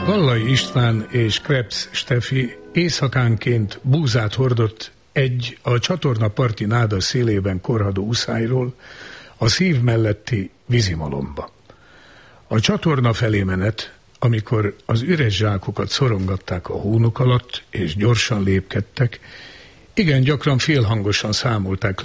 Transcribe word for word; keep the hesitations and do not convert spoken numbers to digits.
Gallai István és Krebs Steffi éjszakánként búzát hordott egy a csatorna parti náda szélében korhadó uszályról a szív melletti vízimalomba. A csatorna felé menet, amikor az üres zsákokat szorongatták a hónuk alatt és gyorsan lépkedtek, igen gyakran félhangosan számolták